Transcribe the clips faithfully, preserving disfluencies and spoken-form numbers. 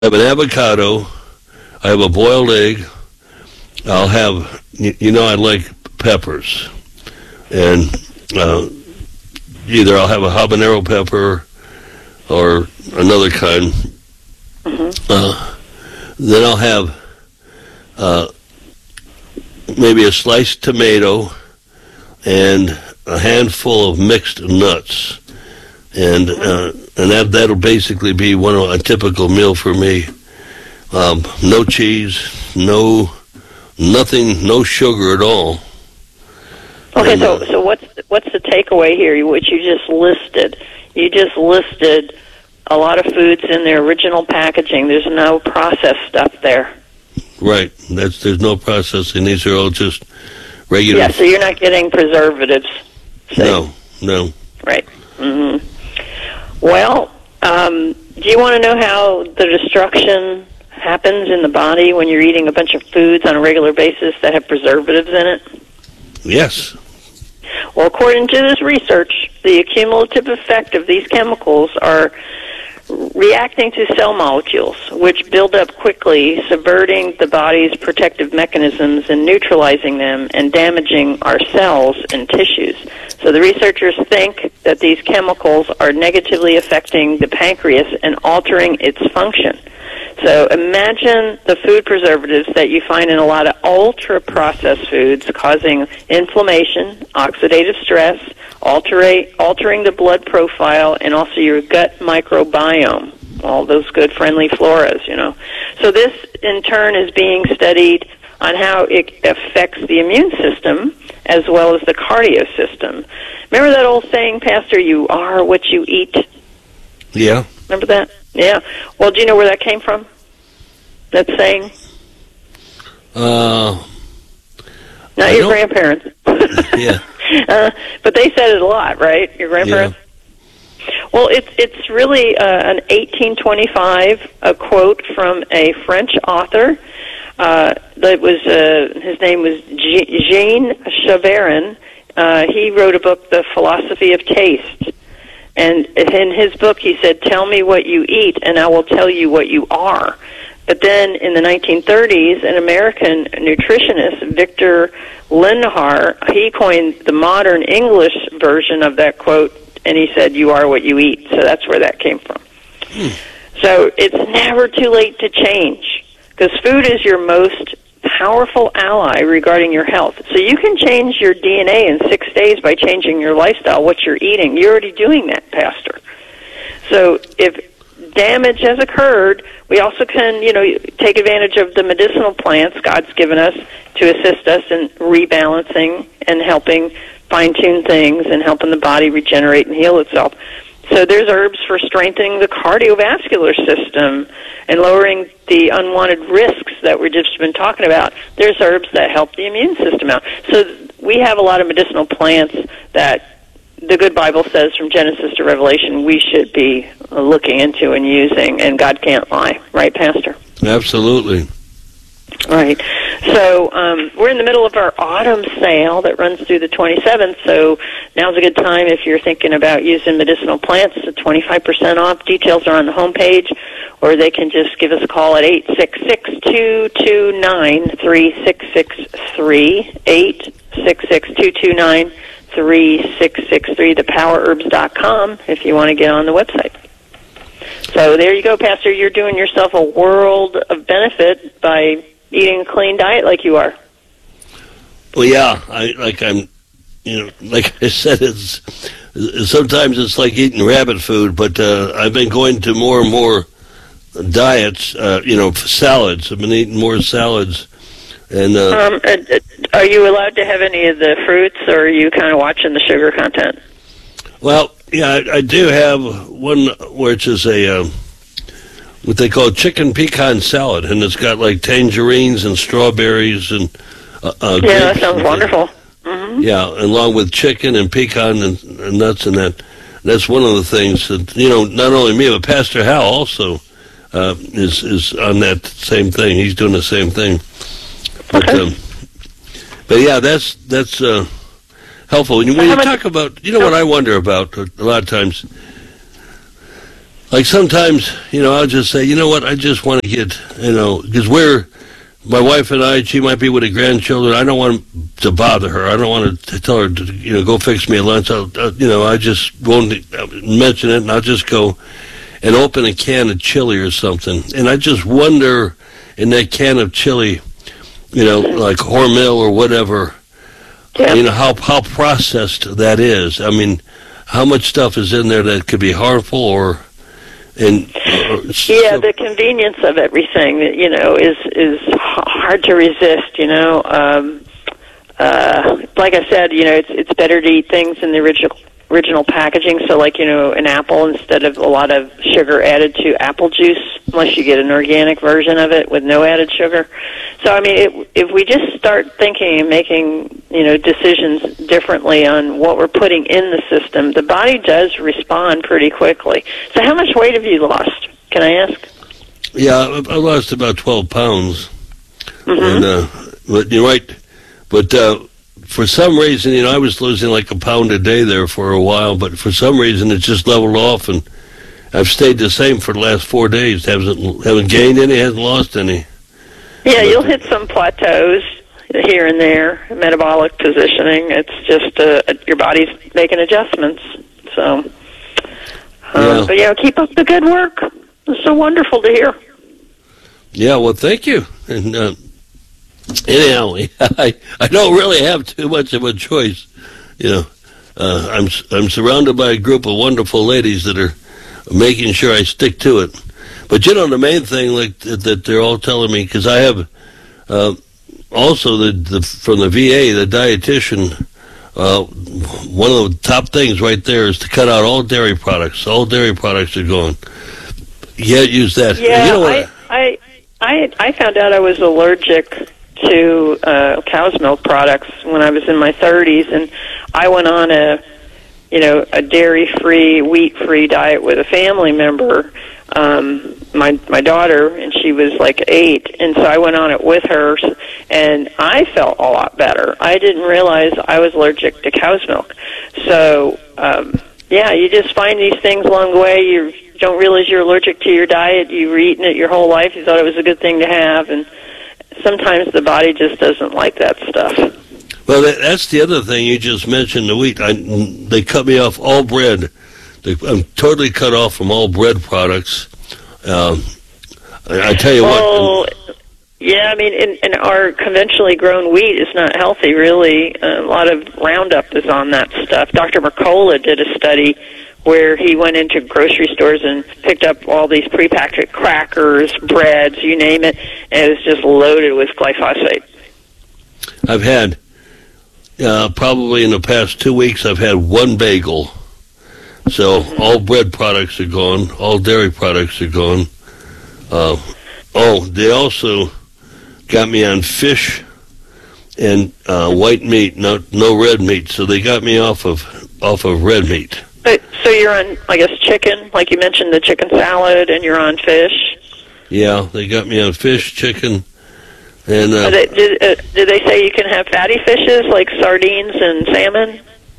I have an avocado. I have a boiled egg. I'll have, you, you know, I like peppers. And uh, either I'll have a habanero pepper or another kind. Mm-hmm. Uh, then I'll have uh, maybe a sliced tomato and a handful of mixed nuts. And uh, and that, that'll basically be one of a typical meal for me. Um, no cheese, no, nothing, no sugar at all. Okay, And, so uh, so what's what's the takeaway here? Which you just listed? You just listed a lot of foods in their original packaging. There's no processed stuff there. Right. That's there's no processing. These are all just regular. Yeah, so you're not getting preservatives. say. No, no. Right. Mm-hmm. Well, um, do you want to know how the destruction happens in the body when you're eating a bunch of foods on a regular basis that have preservatives in it? Yes. Well, according to this research, the cumulative effect of these chemicals are reacting to cell molecules, which build up quickly, subverting the body's protective mechanisms and neutralizing them and damaging our cells and tissues. So the researchers think that these chemicals are negatively affecting the pancreas and altering its function. So imagine the food preservatives that you find in a lot of ultra-processed foods causing inflammation, oxidative stress, alterate, altering the blood profile, and also your gut microbiome, all those good friendly floras, you know. So this, in turn, is being studied on how it affects the immune system as well as the cardio system. Remember that old saying, Pastor, you are what you eat? Yeah. Remember that? Yeah. Well, do you know where that came from? That saying? Uh, Not I your don't- grandparents. yeah. uh, but they said it a lot, right? Your grandparents? Well, it's it's really uh, an eighteen twenty-five a quote from a French author. Uh, that was uh, his name was Jean Chavarin. Uh, he wrote a book, The Philosophy of Taste. And in his book, he said, "Tell me what you eat, and I will tell you what you are." But then in the nineteen thirties, an American nutritionist, Victor Lindhar, he coined the modern English version of that quote, and he said, "You are what you eat." So that's where that came from. Hmm. So it's never too late to change, because food is your most powerful ally regarding your health. So you can change your D N A in six days by changing your lifestyle, what you're eating. You're already doing that, Pastor. So if damage has occurred, we also can, you know, take advantage of the medicinal plants God's given us to assist us in rebalancing and helping fine-tune things and helping the body regenerate and heal itself. So there's herbs for strengthening the cardiovascular system and lowering the unwanted risks that we've just been talking about. There's herbs that help the immune system out. So we have a lot of medicinal plants that the good Bible says from Genesis to Revelation we should be looking into and using, and God can't lie. Right, Pastor? Absolutely. Right. So um, we're in the middle of our autumn sale that runs through the twenty-seventh, so now's a good time if you're thinking about using medicinal plants. It's twenty-five percent off. Details are on the homepage, or they can just give us a call at eight six six, two two nine, three six six three, eight six six, two two nine, three six six three, the power herbs dot com, if you want to get on the website. So there you go, Pastor. You're doing yourself a world of benefit by eating a clean diet like you are. Well, yeah. I like I'm, you know, like I said, it's sometimes it's like eating rabbit food, but uh, I've been going to more and more diets. Uh, you know, salads. I've been eating more salads, and uh, Um, uh, are you allowed to have any of the fruits, or are you kind of watching the sugar content? well, yeah, I, I do have one which is a. Uh, what they call chicken pecan salad, and it's got like tangerines and strawberries and uh, uh, Yeah, that grapes sounds and wonderful. Mm-hmm. Yeah, along with chicken and pecan and, and nuts and that. That's one of the things that, you know, not only me, but Pastor Hal also uh, is is on that same thing. He's doing the same thing. But, Okay. um, but yeah, that's that's uh, helpful. When you, when How you much- talk about, you know what I wonder about a lot of times, like sometimes, you know, I'll just say, you know what, I just want to get, you know, because we're, my wife and I, she might be with the grandchildren. I don't want to bother her. I don't want to tell her to, you know, go fix me a lunch. I'll, uh, you know, I just won't mention it, and I'll just go and open a can of chili or something. And I just wonder, in that can of chili, you know, like Hormel or whatever, Yeah. you know, how how processed that is. I mean, how much stuff is in there that could be harmful or... And uh, yeah, the convenience of everything, you know, is is hard to resist. You know, um, uh, like I said, you know, it's it's better to eat things in the original original packaging. So, like, you know, an apple, instead of a lot of sugar added to apple juice, unless you get an organic version of it with no added sugar. So, I mean, it, if we just start thinking and making, you know, decisions differently on what we're putting in the system, the body does respond pretty quickly. So how much weight have you lost, can I ask? Yeah, I, I lost about twelve pounds. Mm-hmm. And, uh, but you're right. But uh, for some reason, you know, I was losing like a pound a day there for a while, but for some reason it just leveled off, and I've stayed the same for the last four days. Haven't haven't gained any, hasn't lost any. Yeah, you'll hit some plateaus here and there, metabolic positioning. It's just uh, your body's making adjustments. So, um, Yeah. but yeah, keep up the good work. It's so wonderful to hear. Yeah, well, thank you. And uh, anyhow, I I don't really have too much of a choice. You know, uh, I'm I'm surrounded by a group of wonderful ladies that are making sure I stick to it. But you know, the main thing, like that, that they're all telling me, because I have uh, also the, the from the V A, the dietitian. Uh, one of the top things right there is to cut out all dairy products. All dairy products are gone. Yeah, use that. Yeah, you know what? I, I I I found out I was allergic to uh, cow's milk products when I was in my thirties, and I went on a you know a dairy-free, wheat-free diet with a family member. Um, my my daughter, and she was like eight, and so I went on it with her, and I felt a lot better. I didn't realize I was allergic to cow's milk. So, um, yeah, you just find these things along the way. You don't realize you're allergic to your diet. You were eating it your whole life. You thought it was a good thing to have, and sometimes the body just doesn't like that stuff. Well, that, that's the other thing you just mentioned, the wheat. I, they cut me off all bread. They, I'm totally cut off from all bread products. Um, I, I tell you oh, what. Yeah, I mean, and, and our conventionally grown wheat is not healthy, really. Uh, a lot of Roundup is on that stuff. Doctor Mercola did a study where he went into grocery stores and picked up all these prepackaged crackers, breads, you name it, and it was just loaded with glyphosate. I've had, uh, probably in the past two weeks, I've had one bagel. So all bread products are gone. All dairy products are gone. Uh, oh, they also got me on fish and uh, white meat, no no red meat. So they got me off of off of red meat. But, so you're on, I guess, chicken, like you mentioned, the chicken salad, and you're on fish. Yeah, they got me on fish, chicken, and uh, they, did, uh, did they say you can have fatty fishes like sardines and salmon?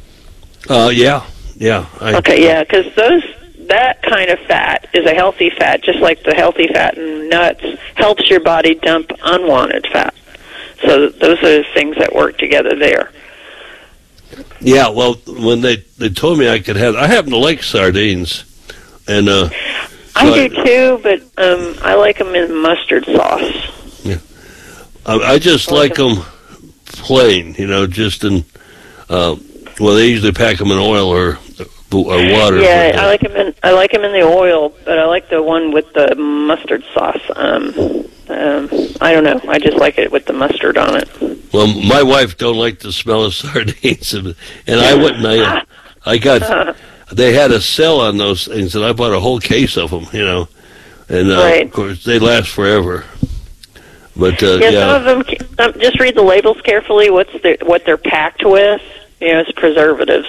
Uh, yeah. Yeah. I, okay, yeah, because those that kind of fat is a healthy fat, just like the healthy fat in nuts helps your body dump unwanted fat. So those are the things that work together there. Yeah, well, when they, they told me I could have, I happen to like sardines, and uh, I do too, but um, I like them in mustard sauce. Yeah, I, I just I like, like them plain, you know, just in. Uh, Well, they usually pack them in oil or or water. Yeah, I like them in I like them in the oil, but I like the one with the mustard sauce. Um, um, I don't know. I just like it with the mustard on it. Well, my wife don't like the smell of sardines, and, and I wouldn't. I, I got. They had a sale on those things, and I bought a whole case of them. You know, and uh, right. Of course they last forever. But uh, yeah, yeah, some of them. Um, just read the labels carefully. What's the, what they're packed with? You know, it's preservatives.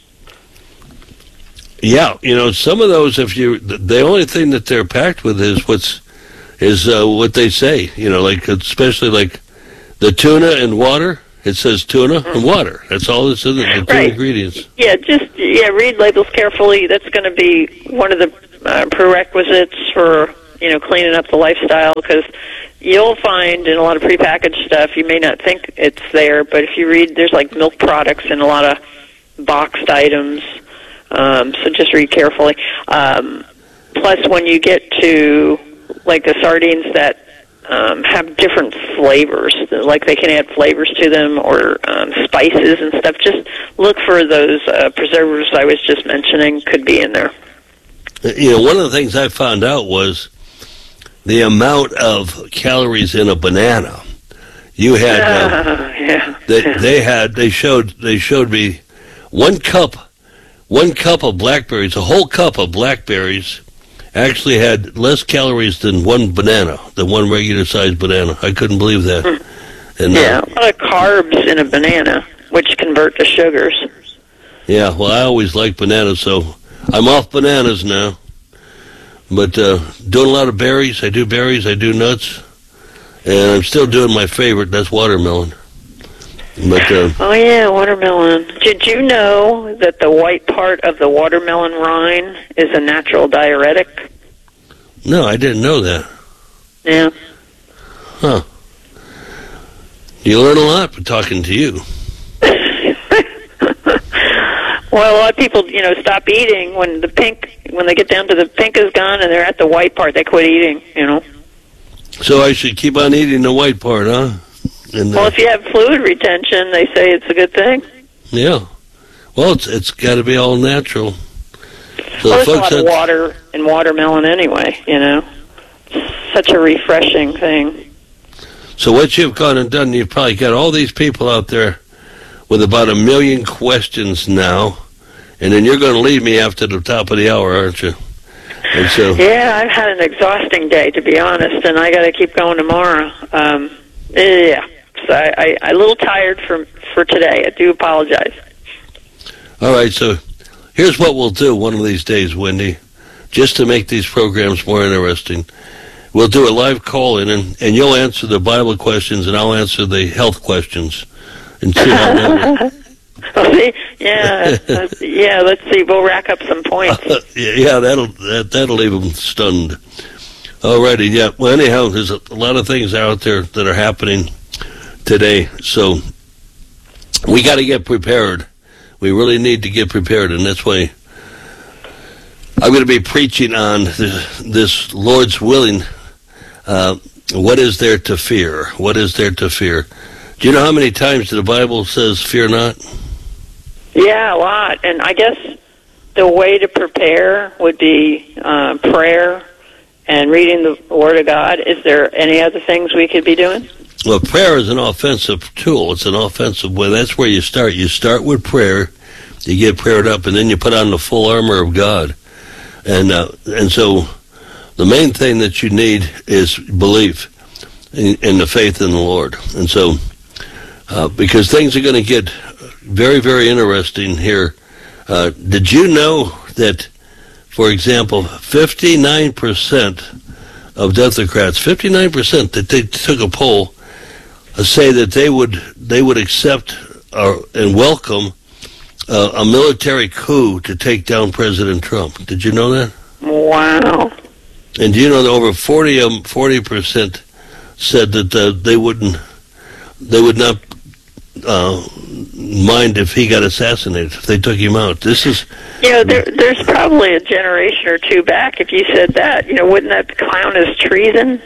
Yeah, you know, some of those, if you, the only thing that they're packed with is what's, is uh, what they say. You know, like especially like the tuna and water. It says tuna mm-hmm. and water. That's all that's in it. The two right. ingredients. Yeah, just yeah, read labels carefully. That's going to be one of the uh, prerequisites for, you know, cleaning up the lifestyle, because you'll find in a lot of prepackaged stuff, you may not think it's there, but if you read, there's like milk products and a lot of boxed items, um, so just read carefully. Um, plus, when you get to, like, the sardines that um, have different flavors, like they can add flavors to them or um, spices and stuff, just look for those uh, preservatives I was just mentioning could be in there. You know, one of the things I found out was the amount of calories in a banana. You had, uh, yeah. they, they had, they showed, they showed me one cup, one cup of blackberries, a whole cup of blackberries actually had less calories than one banana, than one regular sized banana. I couldn't believe that. Mm. And, yeah, uh, a lot of carbs in a banana, which convert to sugars. Yeah, well, I always liked bananas, so I'm off bananas now. But uh, doing a lot of berries. I do berries, I do nuts. And I'm still doing my favorite, that's watermelon. But uh, oh, yeah, watermelon. Did you know that the white part of the watermelon rind is a natural diuretic? no, I didn't know that. Yeah. Huh. You learn a lot by talking to you. Well, a lot of people, you know, stop eating when the pink, when they get down to the pink is gone and they're at the white part, they quit eating, you know. So I should keep on eating the white part, huh? And, uh, Well, if you have fluid retention, they say it's a good thing. yeah. Well, it's it's got to be all natural. So Well, there's a folks, lot of that- water in watermelon anyway, you know. Such a refreshing thing. So what you've gone and done, you've probably got all these people out there with about a million questions now, and then you're going to leave me after the top of the hour, aren't you? And so, Yeah, I've had an exhausting day, to be honest, and I got to keep going tomorrow. Um, yeah, so I, I, I'm a little tired for for today. I do apologize. all right, so here's what we'll do one of these days, Wendy, just to make these programs more interesting. We'll do a live call-in, and, and you'll answer the Bible questions, and I'll answer the health questions. And see how that works. Well, see, yeah, uh, yeah. Let's see. We'll rack up some points. yeah, that'll that, that'll leave them stunned. Alrighty, yeah. Well, anyhow, there's a, a lot of things out there that are happening today, so we got to get prepared. We really need to get prepared, and that's why I'm going to be preaching on this, this Lord's willing. Uh, what is there to fear? What is there to fear? Do you know how many times the Bible says, fear not? Yeah, a lot. And I guess the way to prepare would be uh, prayer and reading the Word of God. Is there any other things we could be doing? Well, prayer is an offensive tool. It's an offensive way. That's where you start. You start with prayer. You get prayed up, and then you put on the full armor of God. And uh, and so the main thing that you need is belief in, in the faith in the Lord. And so uh, because things are going to get very, very interesting here. Uh, did you know that, for example, fifty-nine percent of Democrats, fifty-nine percent that they took a poll, uh, say that they would they would accept uh, and welcome uh, a military coup to take down President Trump. Did you know that? Wow. And do you know that over forty um, forty percent said that uh, they wouldn't, they would not uh, mind if he got assassinated, if they took him out. This is, You know, there, there's probably a generation or two back, if you said that, you know, wouldn't that count as treason?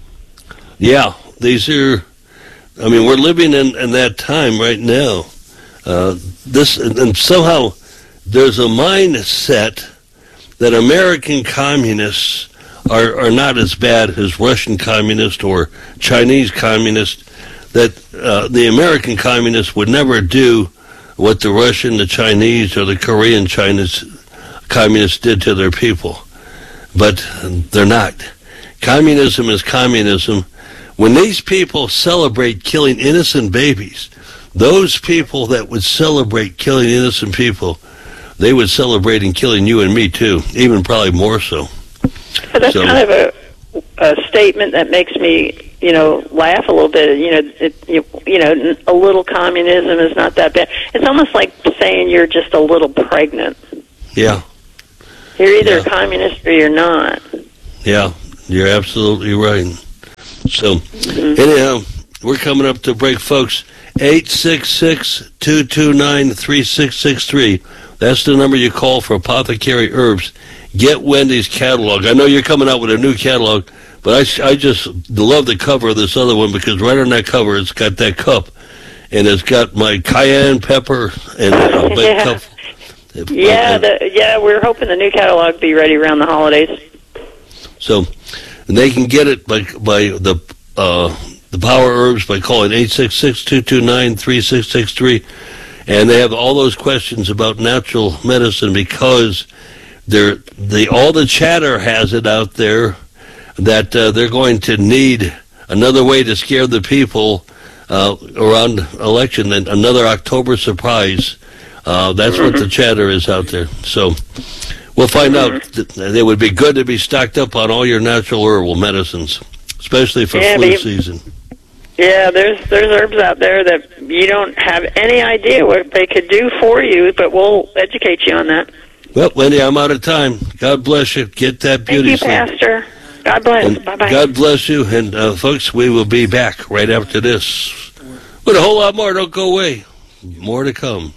yeah, these are, I mean, we're living in, in that time right now. Uh, this, and, and somehow there's a mindset that American communists are, are not as bad as Russian communists or Chinese communists, that uh, the American communists would never do what the Russian, the Chinese, or the Korean Chinese communists did to their people. But they're not. Communism is communism. When these people celebrate killing innocent babies, those people that would celebrate killing innocent people, they would celebrate in killing you and me too, even probably more so. But that's So- kind of a, a statement that makes me, you know, laugh a little bit. You know, it, you, you know, a little communism is not that bad. It's almost like saying you're just a little pregnant. Yeah. You're either Yeah. a communist or you're not. Yeah, you're absolutely right. So, Mm-hmm. anyhow, we're coming up to break, folks. eight six six, two two nine, three six six three. That's the number you call for Apothecary Herbs. Get Wendy's catalog. I know you're coming out with a new catalog, but I, sh- I just love the cover of this other one because right on that cover it's got that cup, and it's got my cayenne pepper and a big Yeah. cup. Yeah, And- the, yeah, we're hoping the new catalog will be ready around the holidays. So they can get it by by the uh, the Power Herbs by calling eight six six, two two nine, three six six three, and they have all those questions about natural medicine because they're the all the chatter has it out there that uh, they're going to need another way to scare the people uh, around election and another October surprise. Uh, that's what the chatter is out there. So we'll find out. It would be good to be stocked up on all your natural herbal medicines, especially for Yeah, flu but- season. Yeah, there's there's herbs out there that you don't have any idea what they could do for you, but we'll educate you on that. Well, Wendy, I'm out of time. God bless you. Get that Thank beauty you, sleep. Pastor. God bless. And Bye-bye. God bless you. And, uh, folks, we will be back right after this with a whole lot more. Don't go away. More to come.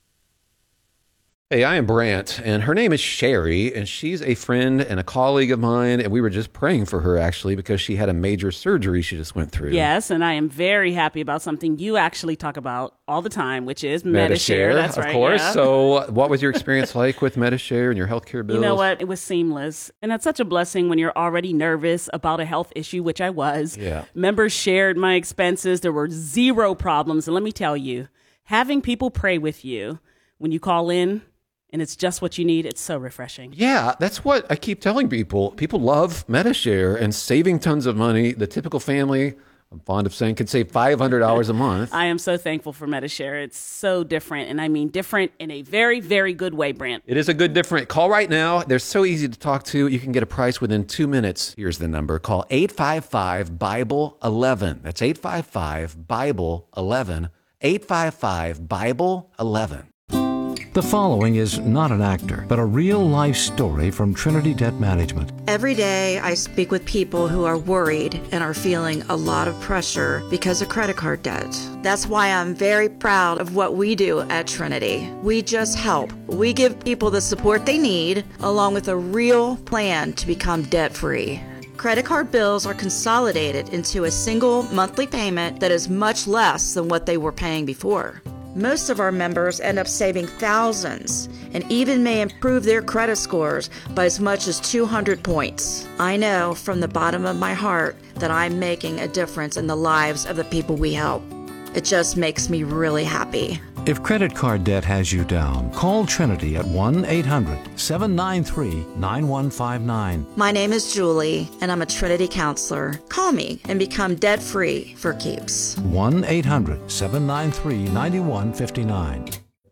Hey, I am Brant, and her name is Sherry, and she's a friend and a colleague of mine, and we were just praying for her, actually, because she had a major surgery she just went through. Yes, and I am very happy about something you actually talk about all the time, which is Medishare. That's of right. course. Yeah. So what was your experience like with Medishare and your healthcare bills? You know what? It was seamless. And that's such a blessing when you're already nervous about a health issue, which I was. Yeah. Members shared my expenses. There were zero problems. And let me tell you, having people pray with you when you call in, and it's just what you need, it's so refreshing. Yeah, that's what I keep telling people. People love Medishare and saving tons of money. The typical family, I'm fond of saying, can save five hundred dollars a month. I am so thankful for Medishare. It's so different, and I mean different in a very, very good way, Brant. It is a good different. Call right now. They're so easy to talk to. You can get a price within two minutes. Here's the number. Call eight five five, Bible eleven. That's eight five five, Bible eleven. eight five five, Bible eleven. The following is not an actor, but a real-life story from Trinity Debt Management. Every day I speak with people who are worried and are feeling a lot of pressure because of credit card debt. That's why I'm very proud of what we do at Trinity. We just help. We give people the support they need, along with a real plan to become debt-free. Credit card bills are consolidated into a single monthly payment that is much less than what they were paying before. Most of our members end up saving thousands and even may improve their credit scores by as much as two hundred points. I know from the bottom of my heart that I'm making a difference in the lives of the people we help. It just makes me really happy. If credit card debt has you down, call Trinity at one eight hundred, seven nine three, nine one five nine. My name is Julie, and I'm a Trinity counselor. Call me and become debt-free for keeps. one eight hundred, seven nine three, nine one five nine.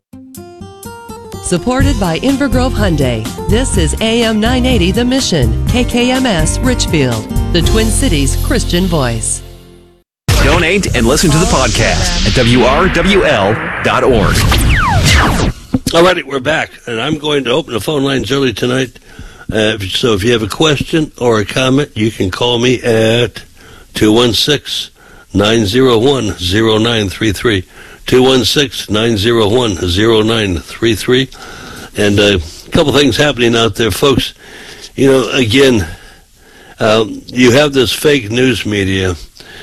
Supported by Invergrove Hyundai. This is A M nine eighty The Mission, K K M S Richfield, the Twin Cities Christian voice. Donate and listen to the podcast at W R W L dot org. All righty, we're back, and I'm going to open the phone lines early tonight. Uh, so if you have a question or a comment, you can call me at two one six, nine zero one, zero nine three three. two one six, nine zero one, zero nine three three. And uh, a couple things happening out there, folks. You know, again, um, you have this fake news media.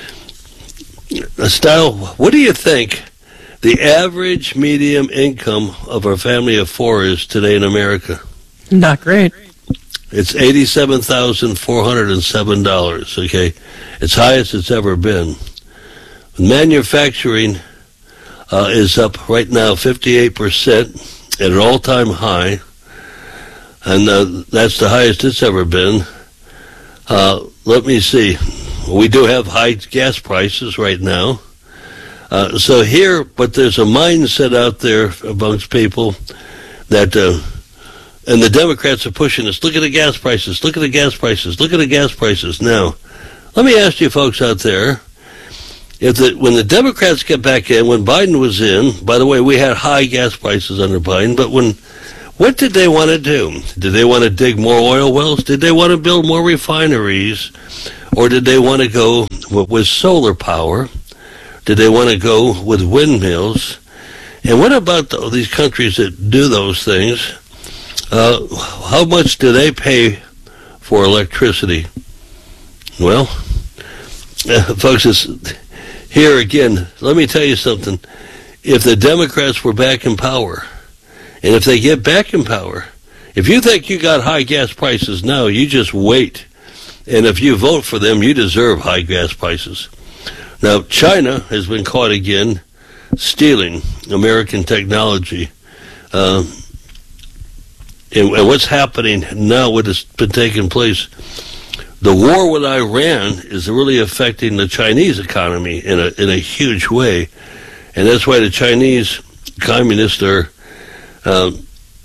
Style, what do you think the average medium income of our family of four is today in America? Not great. It's eighty-seven thousand four hundred seven dollars, okay? It's highest it's ever been. Manufacturing uh, is up right now fifty-eight percent at an all-time high, and uh, that's the highest it's ever been. Uh, let me see. We do have high gas prices right now. Uh, so here, but there's a mindset out there amongst people that, uh, and the Democrats are pushing us, look at the gas prices, look at the gas prices, look at the gas prices. Now, let me ask you folks out there, if the, when the Democrats get back in, when Biden was in, by the way, we had high gas prices under Biden, but when What did they want to do? Did they want to dig more oil wells? Did they want to build more refineries? Or did they want to go with solar power? Did they want to go with windmills? And what about the, these countries that do those things? Uh, how much do they pay for electricity? Well, uh, folks, it's, here again, let me tell you something. If the Democrats were back in power, and if they get back in power, if you think you got high gas prices now, you just wait. And if you vote for them, you deserve high gas prices. Now, China has been caught again stealing American technology. Uh, and, and what's happening now, what has been taking place, the war with Iran is really affecting the Chinese economy in a in a huge way. And that's why the Chinese communists are um,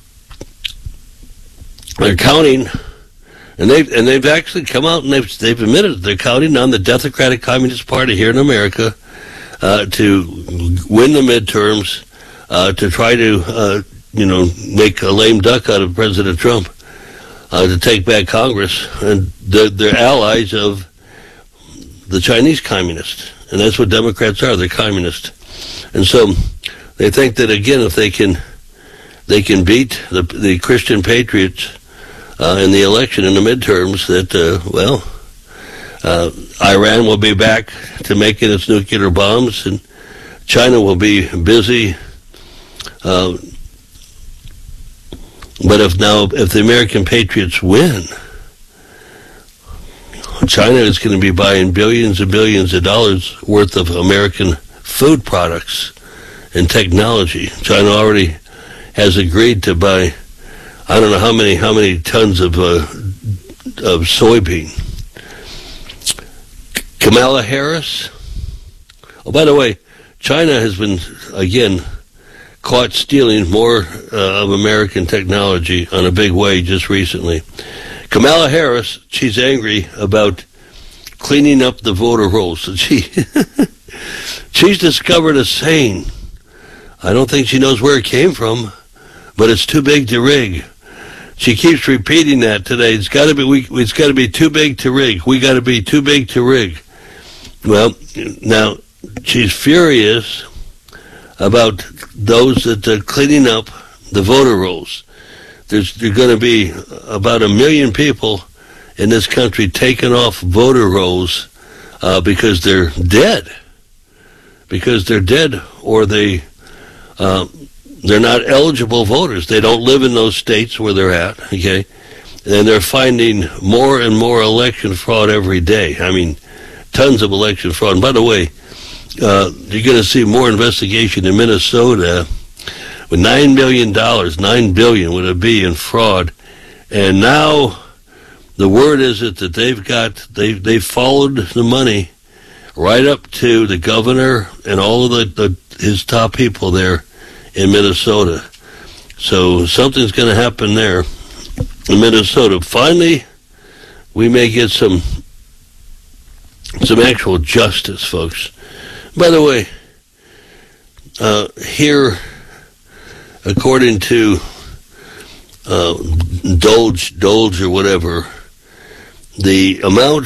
they're counting, and they've and they've actually come out and they've they've admitted they're counting on the Democratic Communist Party here in America uh, to win the midterms, uh, to try to uh, you know make a lame duck out of President Trump, uh, to take back Congress, and they're, they're allies of the Chinese communists, and that's what Democrats are. They're communists, and so they think that again, if they can they can beat the the Christian patriots Uh, in the election, in the midterms, that, uh, well, uh, Iran will be back to making its nuclear bombs, and China will be busy. Uh, but if now, if the American patriots win, China is going to be buying billions and billions of dollars worth of American food products and technology. China already has agreed to buy I don't know how many how many tons of uh, of soybean. Kamala Harris. Oh, by the way, China has been again caught stealing more uh, of American technology on a big way just recently. Kamala Harris, she's angry about cleaning up the voter rolls. She she's discovered a saying. I don't think she knows where it came from, but it's too big to rig. She keeps repeating that today. It's got to be. We, it's got to be too big to rig. We got to be too big to rig. Well, now she's furious about those that are cleaning up the voter rolls. There's, there's going to be about a million people in this country taking off voter rolls uh, because they're dead. Because they're dead, or they. Uh, They're not eligible voters. They don't live in those states where they're at, okay? And they're finding more and more election fraud every day. I mean, tons of election fraud. And by the way, uh, you're going to see more investigation in Minnesota with nine million dollars, nine billion dollars would it be in fraud. And now the word is that they've got, they've, they've followed the money right up to the governor and all of the, the his top people there in Minnesota. So something's going to happen there in Minnesota. Finally, we may get some some actual justice, folks. By the way, uh, here, according to uh, Doge, Doge or whatever, the amount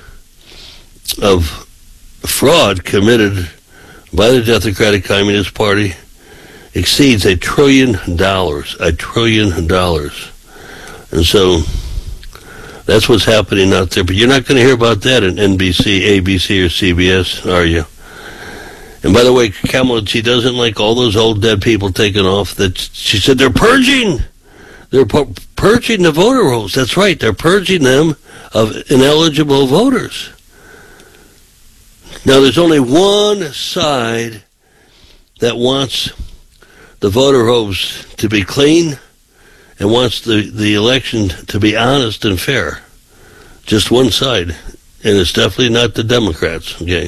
of fraud committed by the Democratic Communist Party exceeds a trillion dollars, a trillion dollars. And so that's what's happening out there. But you're not going to hear about that in N B C, A B C, or C B S, are you? And by the way, Kamala, she doesn't like all those old dead people taken off. That she said they're purging. They're pu- purging the voter rolls. That's right. They're purging them of ineligible voters. Now, there's only one side that wants the voter rolls to be clean and wants the, the election to be honest and fair. Just one side. And it's definitely not the Democrats, okay?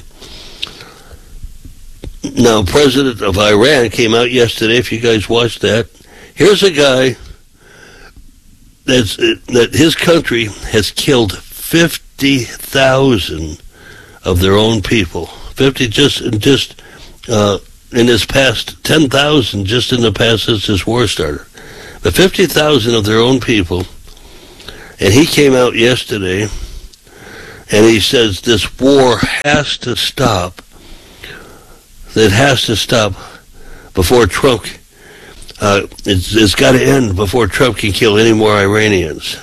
Now, President of Iran came out yesterday, if you guys watched that. Here's a guy that's, that his country has killed fifty thousand of their own people. fifty just, just, uh, in this past ten thousand just in the past since this war started. the fifty thousand of their own people. And he came out yesterday, and he says this war has to stop. It has to stop before Trump, uh, it's, it's got to end before Trump can kill any more Iranians.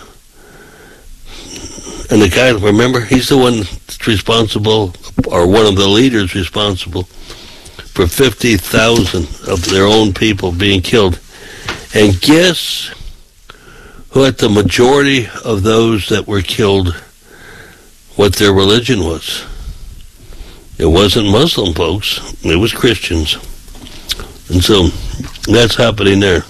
And the guy, remember, he's the one that's responsible, or one of the leaders responsible, for fifty thousand of their own people being killed. And guess what the majority of those that were killed, what their religion was? It wasn't Muslim, folks. It was Christians. And so that's happening there.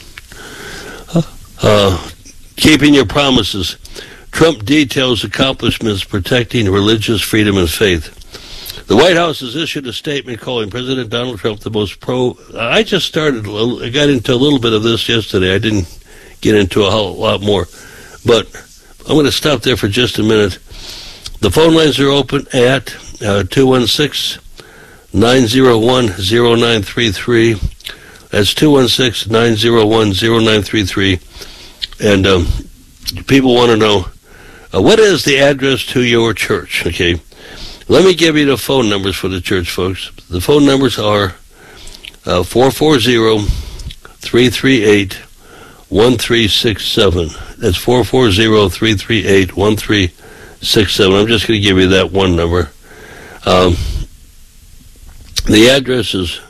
Uh, keeping your promises. Trump details accomplishments protecting religious freedom and faith. The White House has issued a statement calling President Donald Trump the most pro... I just started, I got into a little bit of this yesterday. I didn't get into a whole lot more. But I'm going to stop there for just a minute. The phone lines are open at uh, two one six, nine zero one, zero nine three three. That's two one six, nine zero one, zero nine three three. And um, people want to know, uh, what is the address to your church? Okay. Let me give you the phone numbers for the church, folks. The phone numbers are uh, four four zero, three three eight, one three six seven. That's four four zero, three three eight, one three six seven. I'm just going to give you that one number. Um, the address is,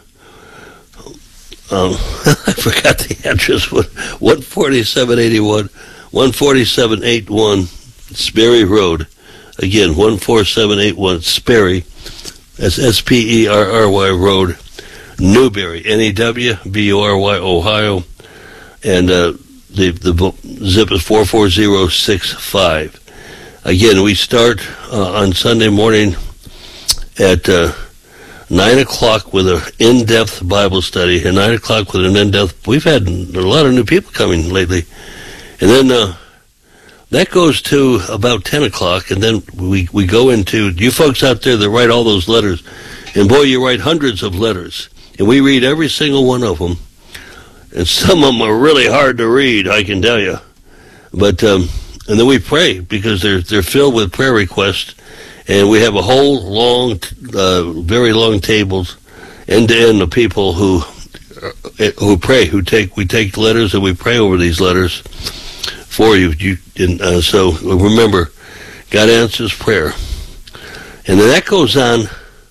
um, I forgot the address, one forty-seven eighty-one, one forty-seven eighty-one Sperry Road. Again, one four seven eight one Sperry, that's S P E R R Y Road, Newberry, N E W B U R Y, Ohio, and uh, the the zip is four four zero six five. Again, we start uh, on Sunday morning at uh, nine o'clock with an in-depth Bible study, and nine o'clock with an in-depth, we've had a lot of new people coming lately, and then uh, that goes to about ten o'clock, and then we, we go into, you folks out there that write all those letters, and boy, you write hundreds of letters, and we read every single one of them, and some of them are really hard to read, I can tell you. But, um, and then we pray, because they're, they're filled with prayer requests, and we have a whole long, uh, very long tables, end-to-end of people who, uh, who pray, who take, we take letters and we pray over these letters for you. You and, uh, so remember, God answers prayer, and then that goes on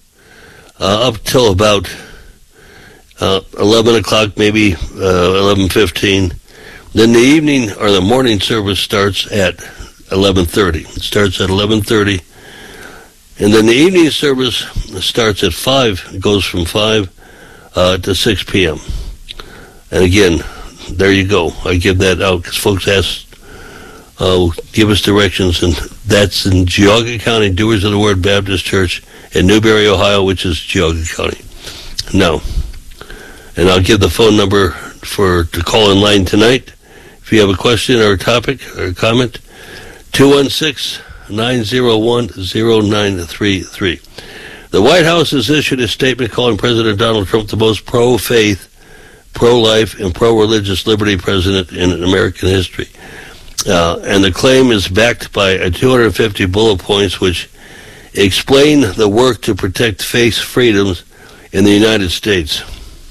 uh, up till about uh, eleven o'clock, maybe uh, eleven fifteen. Then the evening or the morning service starts at eleven thirty. It starts at eleven thirty, and then the evening service starts at five. It goes from five uh, to six p.m. And again, there you go. I give that out because folks ask. Uh, give us directions, and that's in Geauga County, Doers of the Word Baptist Church in Newberry, Ohio, which is Geauga County. Now, and I'll give the phone number for to call in line tonight. If you have a question or a topic or a comment, two one six, nine zero one, zero nine three three. The White House has issued a statement calling President Donald Trump the most pro-faith, pro-life, and pro-religious liberty president in American history. Uh, and the claim is backed by uh, two hundred fifty bullet points which explain the work to protect faith freedoms in the United States.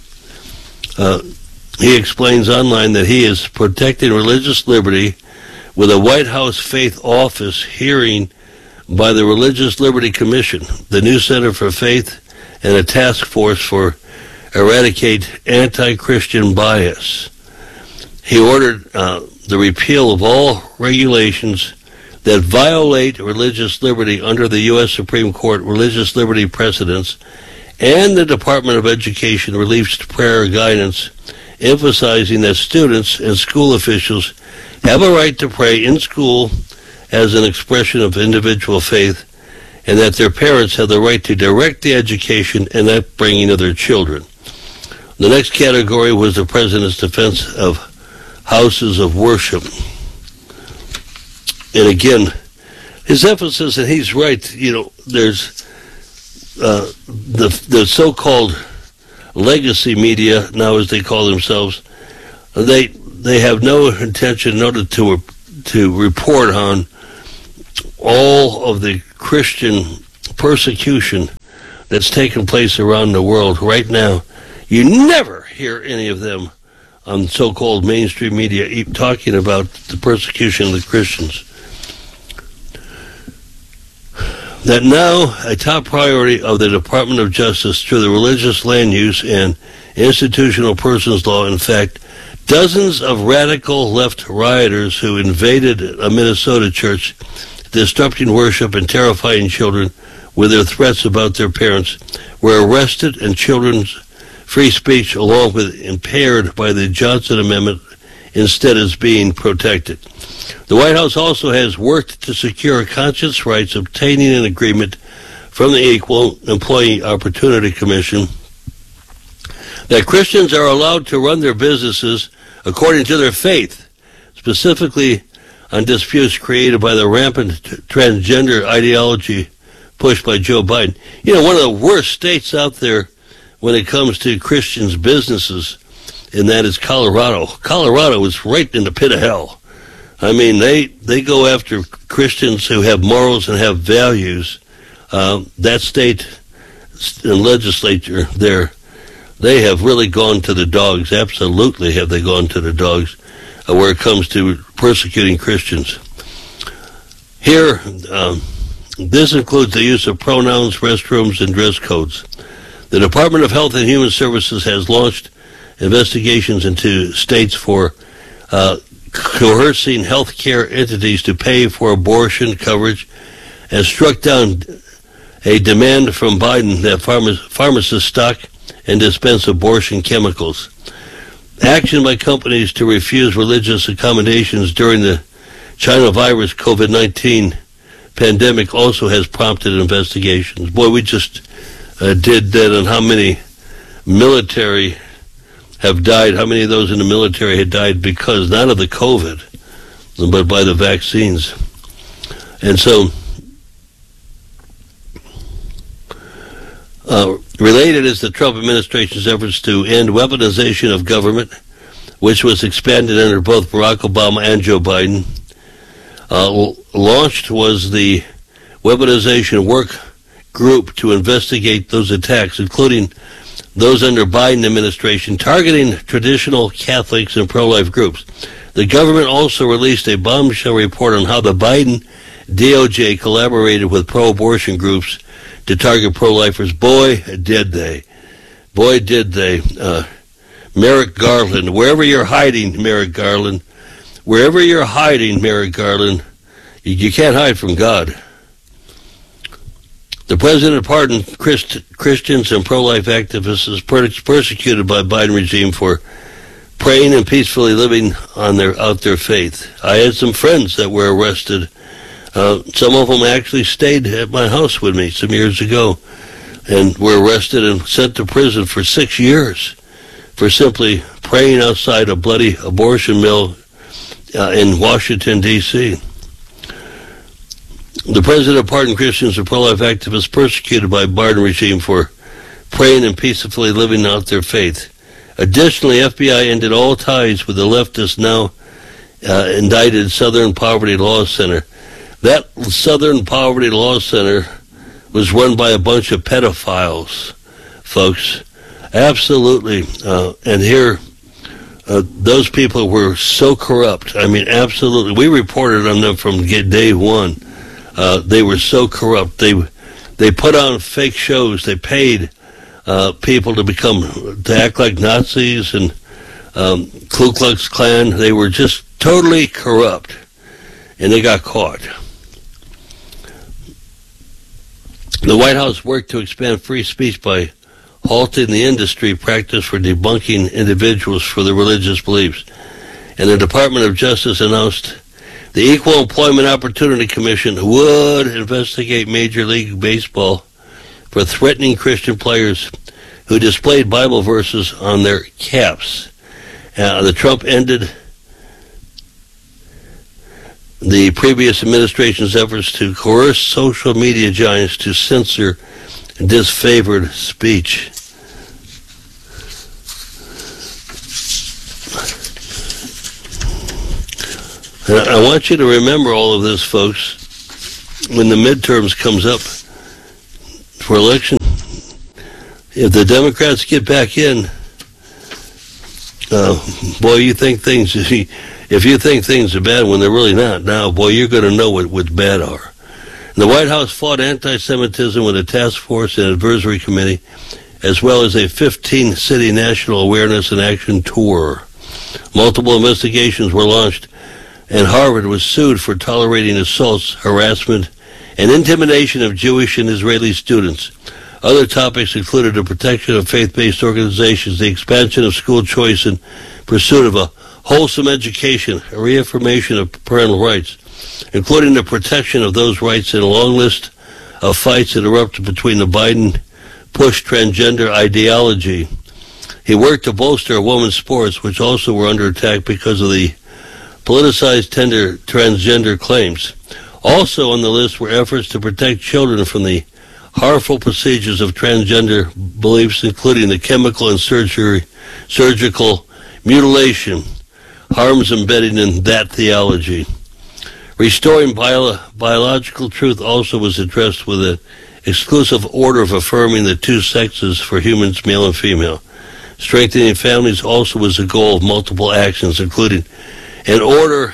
Uh, he explains online that he is protecting religious liberty with a White House Faith Office hearing by the Religious Liberty Commission, the new Center for Faith, and a task force for eradicate anti-Christian bias. He ordered uh, the repeal of all regulations that violate religious liberty under the U S Supreme Court religious liberty precedents, and the Department of Education released prayer guidance emphasizing that students and school officials have a right to pray in school as an expression of individual faith, and that their parents have the right to direct the education and upbringing of their children. The next category was the President's defense of houses of worship. And again, his emphasis, and he's right, you know, there's uh, the the so-called legacy media, now as they call themselves, they they have no intention noted to to report on all of the Christian persecution that's taken place around the world right now. You never hear any of them on so-called mainstream media talking about the persecution of the Christians. That now a top priority of the Department of Justice through the Religious Land Use and Institutional Persons Law. In fact, dozens of radical left rioters who invaded a Minnesota church, disrupting worship and terrifying children with their threats about their parents, were arrested, and children's free speech, along with impaired by the Johnson Amendment, instead is being protected. The White House also has worked to secure conscience rights, obtaining an agreement from the Equal Employee Opportunity Commission that Christians are allowed to run their businesses according to their faith, specifically on disputes created by the rampant t- transgender ideology pushed by Joe Biden. You know, one of the worst states out there when it comes to Christians' businesses, and that is Colorado. Colorado is right in the pit of hell. I mean, they, they go after Christians who have morals and have values. Uh, that state and legislature there, they have really gone to the dogs. Absolutely have they gone to the dogs uh, where it comes to persecuting Christians. Here, um, this includes the use of pronouns, restrooms, and dress codes. The Department of Health and Human Services has launched investigations into states for uh, coercing healthcare entities to pay for abortion coverage, and struck down a demand from Biden that pharma- pharmacists stock and dispense abortion chemicals. Action by companies to refuse religious accommodations during the China virus COVID nineteen pandemic also has prompted investigations. Boy, we just uh, did that on how many military have died, how many of those in the military had died because not of the COVID, but by the vaccines. And so, uh, related is the Trump administration's efforts to end weaponization of government, which was expanded under both Barack Obama and Joe Biden. Uh, launched was the weaponization work group to investigate those attacks, including those under Biden administration, targeting traditional Catholics and pro-life groups. The government also released a bombshell report on how the Biden D O J collaborated with pro-abortion groups to target pro-lifers. Boy, did they. Boy, did they. Uh, Merrick Garland, wherever you're hiding, Merrick Garland, wherever you're hiding, Merrick Garland, you, you can't hide from God. The president pardoned Christ, Christians and pro-life activists as per, persecuted by Biden regime for praying and peacefully living on their out their faith. I had some friends that were arrested. Uh, some of them actually stayed at my house with me some years ago and were arrested and sent to prison for six years for simply praying outside a bloody abortion mill uh, in Washington, D C The president pardoned Christians and pro-life activists persecuted by Biden regime for praying and peacefully living out their faith. Additionally, F B I ended all ties with the leftist now uh, indicted Southern Poverty Law Center. That Southern Poverty Law Center was run by a bunch of pedophiles, folks. Absolutely. Uh, and here, uh, those people were so corrupt. I mean, absolutely. We reported on them from day one. Uh, they were so corrupt. They they put on fake shows. They paid uh, people to become to act like Nazis and um, Ku Klux Klan. They were just totally corrupt, and they got caught. The White House worked to expand free speech by halting the industry practice for debunking individuals for their religious beliefs. And the Department of Justice announced the Equal Employment Opportunity Commission would investigate Major League Baseball for threatening Christian players who displayed Bible verses on their caps. Uh, the Trump ended the previous administration's efforts to coerce social media giants to censor disfavored speech. And I want you to remember all of this, folks, when the midterms comes up for election. If the Democrats get back in, uh, boy, you think things, if you think things are bad when they're really not, now, boy, you're going to know what, what bad are. And the White House fought anti-Semitism with a task force and advisory committee, as well as a fifteen-city national awareness and action tour. Multiple investigations were launched, and Harvard was sued for tolerating assaults, harassment, and intimidation of Jewish and Israeli students. Other topics included the protection of faith-based organizations, the expansion of school choice in pursuit of a wholesome education, a reaffirmation of parental rights, including the protection of those rights, and a long list of fights that erupted between the Biden-Bush transgender ideology. He worked to bolster women's sports, which also were under attack because of the politicized tender transgender claims. Also on the list were efforts to protect children from the harmful procedures of transgender beliefs, including the chemical and surgery, surgical mutilation, harms embedded in that theology. Restoring bio- biological truth also was addressed with an exclusive order of affirming the two sexes for humans, male and female. Strengthening families also was the goal of multiple actions, including an order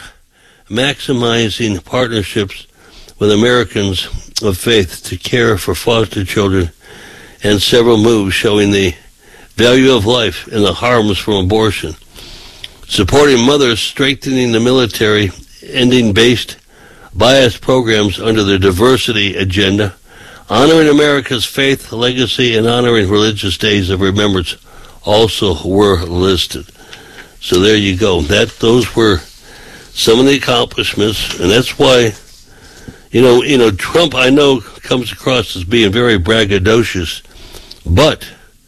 maximizing partnerships with Americans of faith to care for foster children, and several moves showing the value of life and the harms from abortion. Supporting mothers, strengthening the military, ending based bias programs under the diversity agenda, honoring America's faith, legacy, and honoring religious days of remembrance also were listed. So there you go. That those were some of the accomplishments, and that's why, you know, you know, Trump, I know, comes across as being very braggadocious, but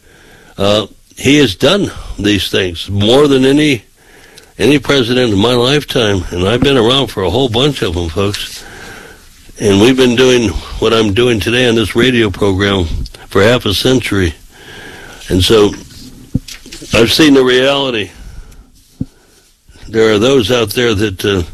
uh, he has done these things more than any any president in my lifetime, and I've been around for a whole bunch of them, folks. And we've been doing what I'm doing today on this radio program for half a century, and so I've seen the reality. There are those out there that uh,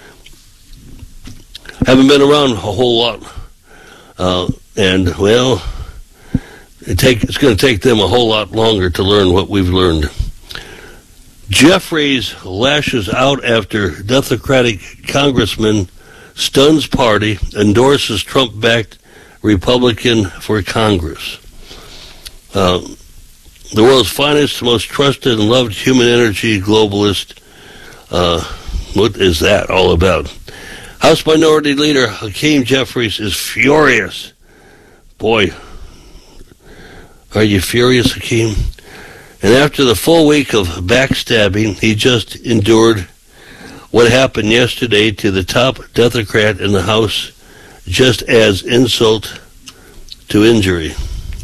haven't been around a whole lot, uh, and well, it take, it's going to take them a whole lot longer to learn what we've learned. Jeffries lashes out after Democratic congressman stuns party, endorses Trump-backed Republican for Congress. Uh, the world's finest, most trusted and loved human energy globalist. Uh, what is that all about? House Minority Leader Hakeem Jeffries is furious. Boy, are you furious, Hakeem? And after the full week of backstabbing, he just endured what happened yesterday to the top Democrat in the House, just as insult to injury.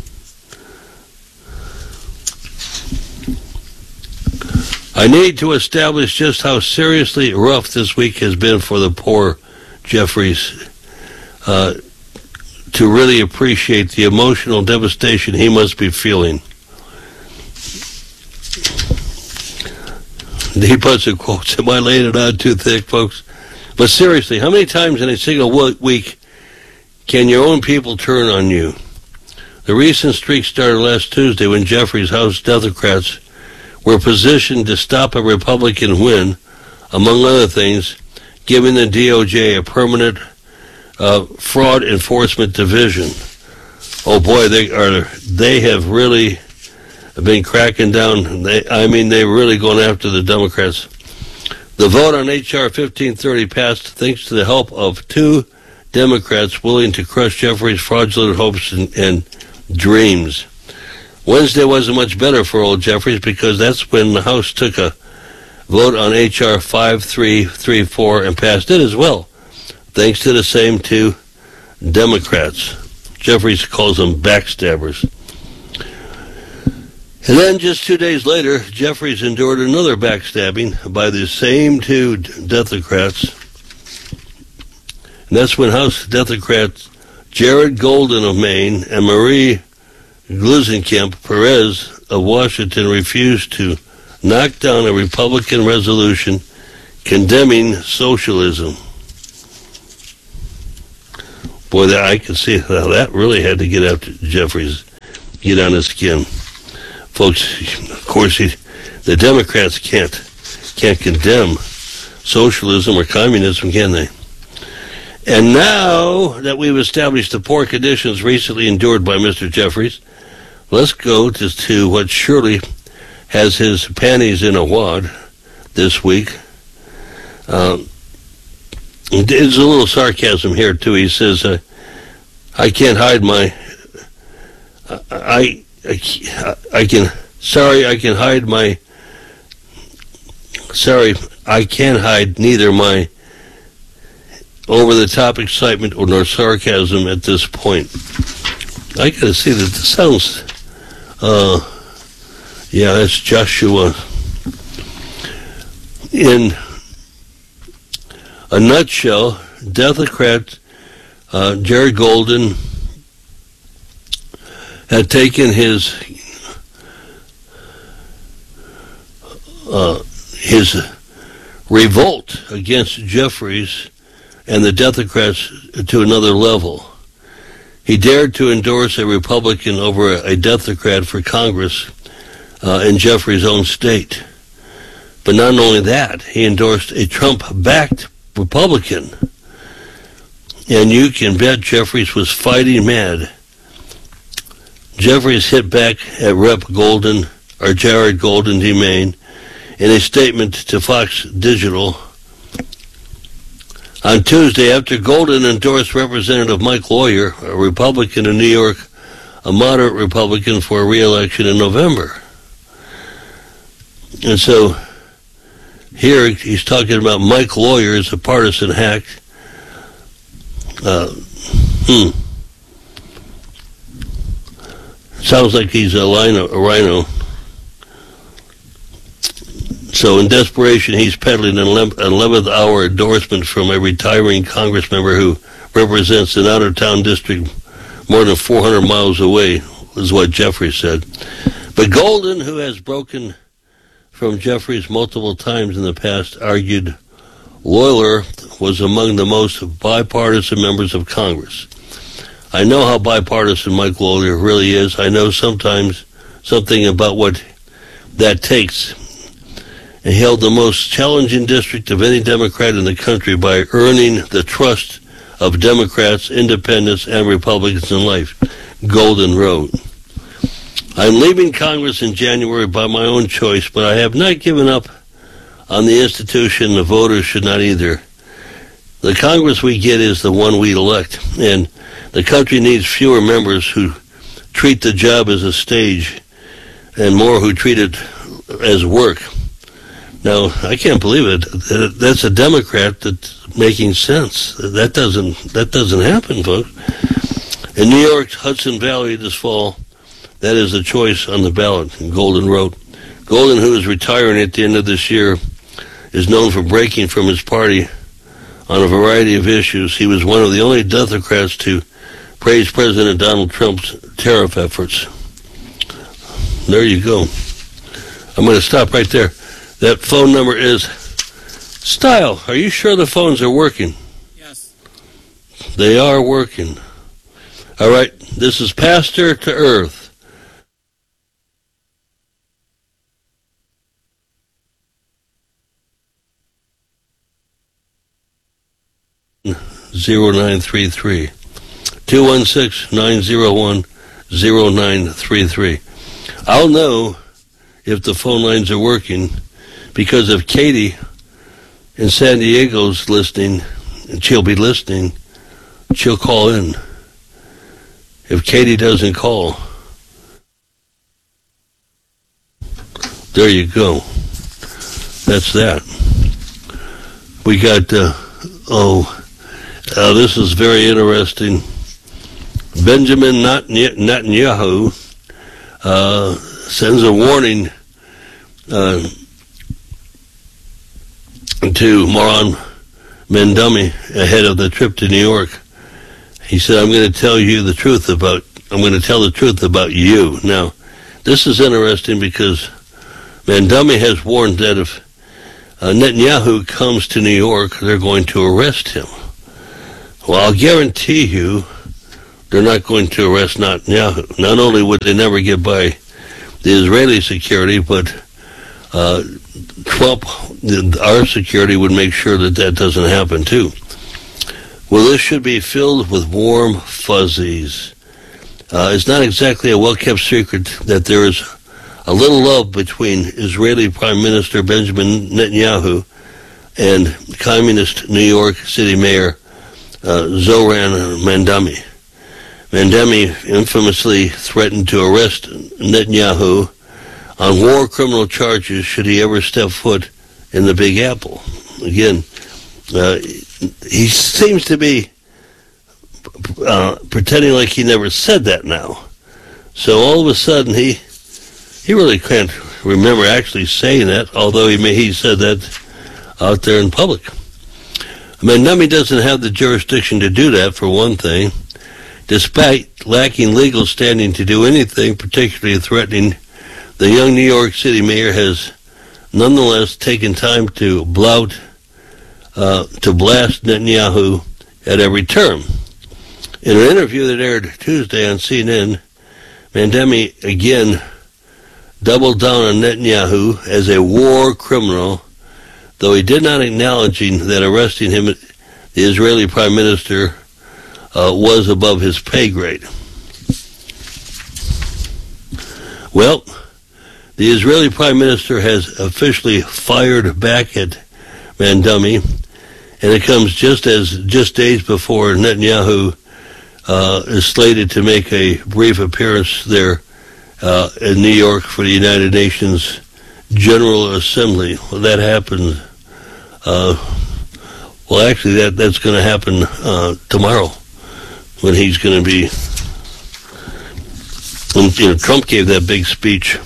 I need to establish just how seriously rough this week has been for the poor Jeffries uh, to really appreciate the emotional devastation he must be feeling. He puts in quotes. Am I laying it on too thick, folks? But seriously, how many times in a single week can your own people turn on you? The recent streak started last Tuesday when Jeffries' House Democrats were positioned to stop a Republican win, among other things, giving the D O J a permanent uh, fraud enforcement division. Oh boy, they are. They have really been cracking down. They, I mean, they're really going after the Democrats. The vote on H R fifteen thirty passed thanks to the help of two Democrats willing to crush Jeffries' fraudulent hopes and, and dreams. Wednesday wasn't much better for old Jeffries because that's when the House took a vote on H R fifty-three thirty-four and passed it as well, thanks to the same two Democrats. Jeffries calls them backstabbers. And then just two days later, Jeffries endured another backstabbing by the same two Democrats. And that's when House Democrats Jared Golden of Maine and Marie Gluesenkamp Perez of Washington refused to knock down a Republican resolution condemning socialism. Boy, that, I can see how that really had to get after Jeffries, get on his skin. Folks, of course, he, the Democrats can't can't condemn socialism or communism, can they? And now that we've established the poor conditions recently endured by Mister Jeffries, let's go to, to what surely has his panties in a wad this week. Um, there's a little sarcasm here, too. He says, uh, I can't hide my... I, I, I can... Sorry, I can hide my... Sorry, I can't hide neither my over-the-top excitement or nor sarcasm at this point. I gotta see that this sounds... Uh, yeah, that's Joshua. In a nutshell, Democrat uh, Jerry Golden had taken his uh, his revolt against Jeffries and the Democrats to another level. He dared to endorse a Republican over a Democrat for Congress uh, in Jeffries' own state. But not only that, he endorsed a Trump-backed Republican. And you can bet Jeffries was fighting mad. Jeffries hit back at Representative Golden, or Jared Golden, D-Maine, in a statement to Fox Digital on Tuesday after Golden endorsed Representative Mike Lawyer, a Republican in New York, a moderate Republican, for re-election in November. And so here he's talking about Mike Lawyer as a partisan hack. Uh, hmm. Sounds like he's a rhino, a rhino. So in desperation, he's peddling an eleventh hour endorsement from a retiring Congress member who represents an out-of-town district more than four hundred miles away, is what Jeffries said. But Golden, who has broken from Jeffries multiple times in the past, argued Lawler was among the most bipartisan members of Congress. I know how bipartisan Mike Lawler really is. I know sometimes something about what that takes. He held the most challenging district of any Democrat in the country by earning the trust of Democrats, independents, and Republicans in life, Golden wrote. I'm leaving Congress in January by my own choice, but I have not given up on the institution. The voters should not either. The Congress we get is the one we elect, and the country needs fewer members who treat the job as a stage and more who treat it as work. Now, I can't believe it. That's a Democrat that's making sense. That doesn't that doesn't happen, folks. In New York's Hudson Valley this fall, that is the choice on the ballot, and Golden wrote. Golden, who is retiring at the end of this year, is known for breaking from his party on a variety of issues. He was one of the only Democrats to praise President Donald Trump's tariff efforts. There you go. I'm going to stop right there. That phone number is Style. Are you sure the phones are working? Yes. They are working. All right. This is Pastor to Earth. Zero nine three three two one six nine zero one zero nine three three. I'll know if the phone lines are working, because if Katie in San Diego's listening, and she'll be listening, she'll call in. If Katie doesn't call, there you go. That's that. We got, uh, oh, uh, this is very interesting. Benjamin Netanyahu uh, sends a warning uh, to Moran Mendami ahead of the trip to New York. He said, I'm going to tell you the truth about, I'm going to tell the truth about you. Now, this is interesting because Mendami has warned that if uh, Netanyahu comes to New York, they're going to arrest him. Well, I'll guarantee you they're not going to arrest Netanyahu. Not only would they never get by the Israeli security, but uh, Trump, our security, would make sure that that doesn't happen too. Well, this should be filled with warm fuzzies. Uh, it's not exactly a well-kept secret that there is a little love between Israeli Prime Minister Benjamin Netanyahu and communist New York City Mayor uh, Zoran Mandami. Mandami infamously threatened to arrest Netanyahu on war criminal charges should he ever step foot in the Big Apple. Again, uh, he seems to be uh, pretending like he never said that now. So all of a sudden, he he really can't remember actually saying that, although he may, he said that out there in public. Mandami doesn't have the jurisdiction to do that, for one thing. Despite lacking legal standing to do anything particularly threatening, the young New York City mayor has nonetheless taken time to blout, uh, to blast Netanyahu at every turn. In an interview that aired Tuesday on C N N, Mandami again doubled down on Netanyahu as a war criminal, though he did not acknowledge that arresting him, the Israeli Prime Minister, uh, was above his pay grade. Well, the Israeli Prime Minister has officially fired back at Mandami, and it comes just as just days before Netanyahu uh, is slated to make a brief appearance there uh, in New York for the United Nations General Assembly. Well, that happened. Uh, well, actually, that that's going to happen uh, tomorrow, when he's going to be. When, you know, Trump gave that big speech.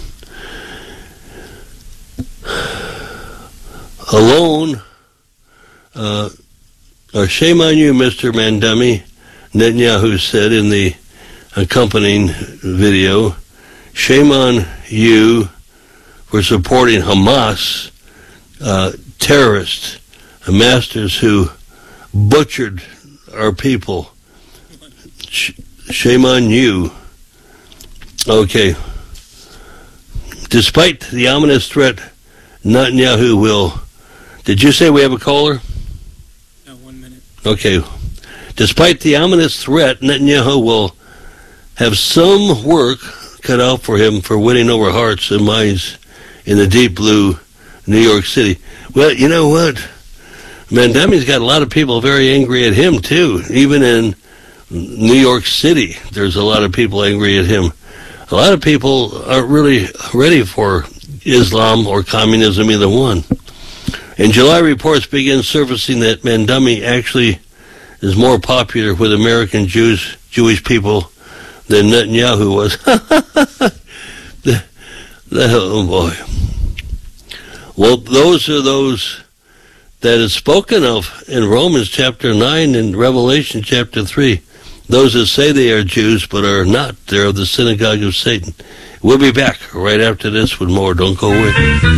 Alone, uh, or shame on you, Mister Mandami, Netanyahu said in the accompanying video. Shame on you for supporting Hamas, uh, terrorists, masters who butchered our people. Sh- shame on you. Okay. Despite the ominous threat, Netanyahu will... Did you say we have a caller? No, one minute. Okay. Despite the ominous threat, Netanyahu will have some work cut out for him for winning over hearts and minds in the deep blue New York City. Well, you know what? Mandami's got a lot of people very angry at him, too. Even in New York City, there's a lot of people angry at him. A lot of people aren't really ready for Islam or communism, either one. In July, reports began surfacing that Mandami actually is more popular with American Jews, Jewish people than Netanyahu was. the, the, oh boy. Well, those are those that is spoken of in Romans chapter nine and Revelation chapter three. Those that say they are Jews but are not, they're of the synagogue of Satan. We'll be back right after this with more. Don't go away.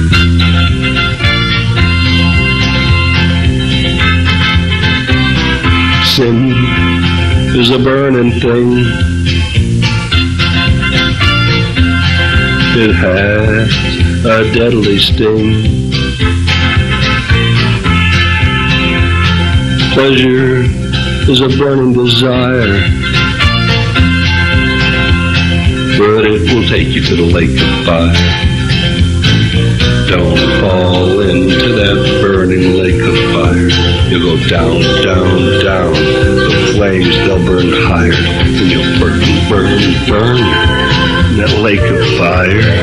Sin is a burning thing. It has a deadly sting. Pleasure is a burning desire, but it will take you to the lake of fire. Don't fall into that burning lake of fire. You'll go down, down, down. The flames, they'll burn higher, and you'll burn, burn, burn in that lake of fire.